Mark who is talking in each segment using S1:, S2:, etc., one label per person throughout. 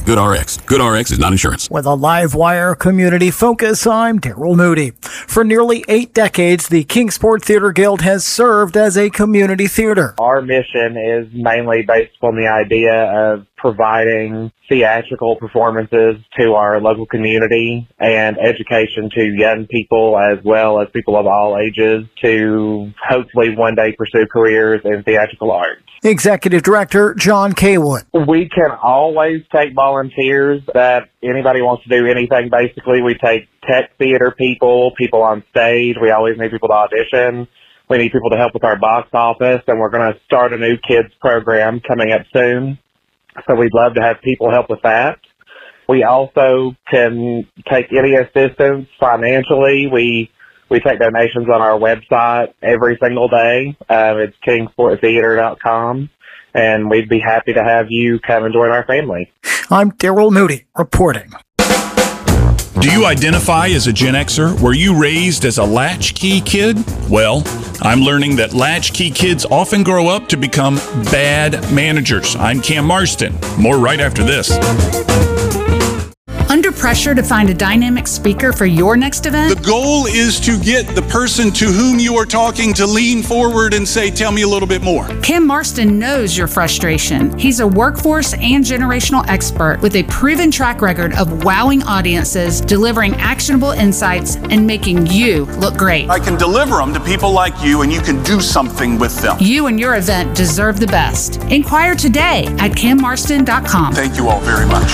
S1: GoodRx. GoodRx is not insurance.
S2: With a LiveWire community focus, I'm Daryl Moody. For nearly 8 decades, the Kingsport Theater Guild has served as a community theater.
S3: Our mission is mainly based on the idea of providing theatrical performances to our local community and education to young people as well as people of all ages to hopefully one day pursue careers in theatrical arts.
S2: Executive Director John Kaywood.
S3: We can always take volunteers that anybody wants to do anything. Basically, we take tech theater people on stage. We always need people to audition. We need people to help with our box office, and we're going to start a new kids program coming up soon. So we'd love to have people help with that. We also can take any assistance financially. We take donations on our website every single day. It's kingsporttheater.com, and we'd be happy to have you come and join our family.
S2: I'm Daryl Moody reporting.
S4: Do you identify as a Gen Xer? Were you raised as a latchkey kid? Well, I'm learning that latchkey kids often grow up to become bad managers. I'm Cam Marston. More right after this.
S5: Under pressure to find a dynamic speaker for your next event?
S4: The goal is to get the person to whom you are talking to lean forward and say, tell me a little bit more.
S5: Cam Marston knows your frustration. He's a workforce and generational expert with a proven track record of wowing audiences, delivering actionable insights, and making you look great.
S4: I can deliver them to people like you, and you can do something with them.
S5: You and your event deserve the best. Inquire today at cammarston.com.
S4: Thank you all very much.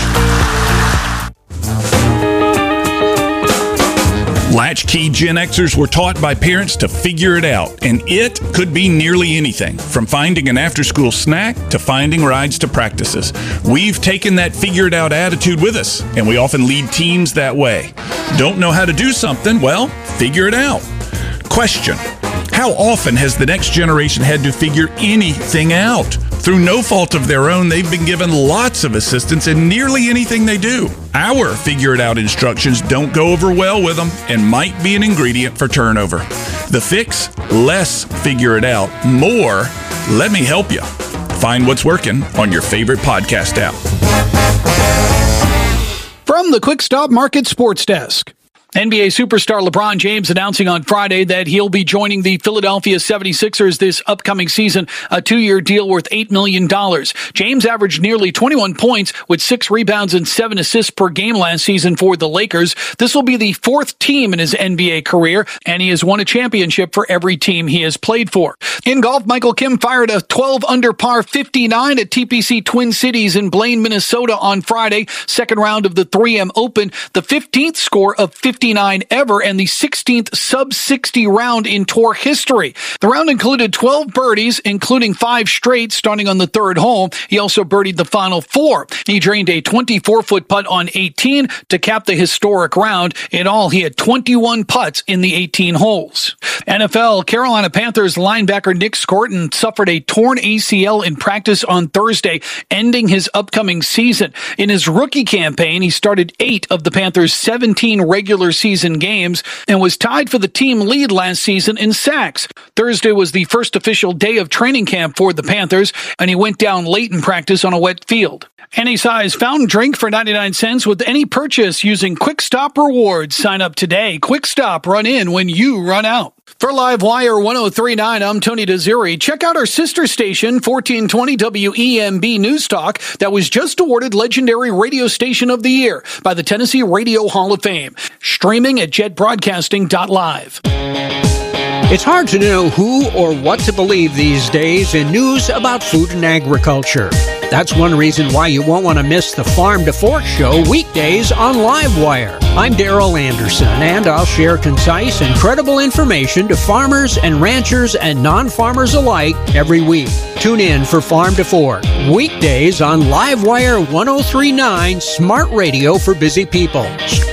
S4: Latchkey Gen Xers were taught by parents to figure it out, and it could be nearly anything, from finding an after-school snack to finding rides to practices. We've taken that figure-it-out attitude with us, and we often lead teams that way. Don't know how to do something? Well, figure it out. Question: how often has the next generation had to figure anything out? Through no fault of their own, they've been given lots of assistance in nearly anything they do. Our figure-it-out instructions don't go over well with them and might be an ingredient for turnover. The fix? Less figure it out. More, let me help you. Find what's working on your favorite podcast app.
S6: From the Quick Stop Market Sports Desk. NBA superstar LeBron James announcing on Friday that he'll be joining the Philadelphia 76ers this upcoming season, a 2-year deal worth $8 million. James averaged nearly 21 points with 6 rebounds and 7 assists per game last season for the Lakers. This will be the 4th team in his NBA career, and he has won a championship for every team he has played for. In golf, Michael Kim fired a 12-under par 59 at TPC Twin Cities in Blaine, Minnesota on Friday, second round of the 3M Open, the 15th score of 59 ever and the 16th sub-60 round in tour history. The round included 12 birdies, including 5 straight starting on the 3rd hole. He also birdied the final 4. He drained a 24-foot putt on 18 to cap the historic round. In all, he had 21 putts in the 18 holes. NFL, Carolina Panthers linebacker Nick Scorton suffered a torn ACL in practice on Thursday, ending his upcoming season. In his rookie campaign, he started 8 of the Panthers' 17 regular season games and was tied for the team lead last season in sacks. Thursday was the first official day of training camp for the Panthers, and he went down late in practice on a wet field. Any size fountain drink for 99 cents with any purchase using Quick Stop Rewards. Sign up today. Quick Stop, run in when you run out. For LiveWire 1039, I'm Tony Desiri. Check out our sister station, 1420 WEMB News Talk, that was just awarded Legendary Radio Station of the Year by the Tennessee Radio Hall of Fame. Streaming at jetbroadcasting.live.
S7: It's hard to know who or what to believe these days in news about food and agriculture. That's one reason why you won't want to miss the Farm to Fork Show weekdays on LiveWire. I'm Daryl Anderson, and I'll share concise and credible information to farmers and ranchers and non-farmers alike every week. Tune in for Farm to Fork, weekdays on LiveWire 1039, Smart Radio for Busy People.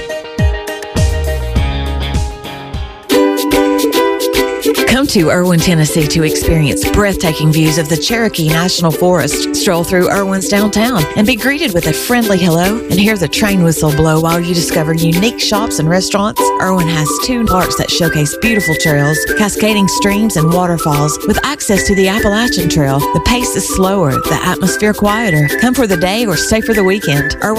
S8: Come to Erwin, Tennessee to experience breathtaking views of the Cherokee National Forest. Stroll through Erwin's downtown and be greeted with a friendly hello and hear the train whistle blow while you discover unique shops and restaurants. Erwin has 2 parks that showcase beautiful trails, cascading streams, and waterfalls with access to the Appalachian Trail. The pace is slower, the atmosphere quieter. Come for the day or stay for the weekend. Erwin